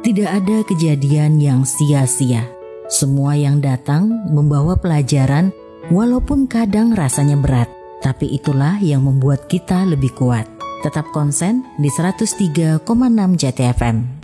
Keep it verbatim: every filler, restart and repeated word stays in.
Tidak ada kejadian yang sia-sia. Semua yang datang membawa pelajaran walaupun kadang rasanya berat. Tapi itulah yang membuat kita lebih kuat. Tetap konsen di seratus tiga koma enam Jati F M.